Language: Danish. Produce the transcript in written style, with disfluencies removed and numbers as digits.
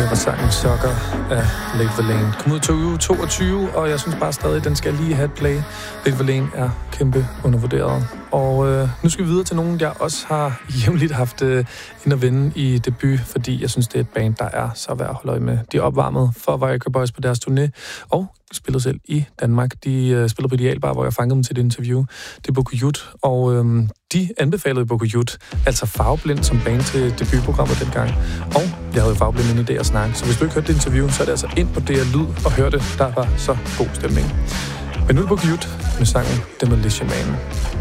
Det var sangen Sucker af Late Verlaine. Kom ud til uge 22, og jeg synes bare stadig, den skal lige have et play. Late Verlaine er kæmpe undervurderet. Og nu skal vi videre til nogen, jeg også har jævnligt haft ind at vende i debut, fordi jeg synes, det er et band, der er så værd at holde øje med. De er opvarmet for Viagra Boys på deres turné, og spillede selv i Danmark. De spillede på Idealbar, hvor jeg fangede dem til et interview. Det er Bokujut, og de anbefalede Bokujut, altså Farveblind, som band til debutprogrammet dengang. Og jeg havde Farveblind en idé at snakke, så hvis du ikke hørte det interview, så er det altså ind på DR Lyd og hør det. Der var så god stemning. Men nu er Bokujut med sangen Demolition Man.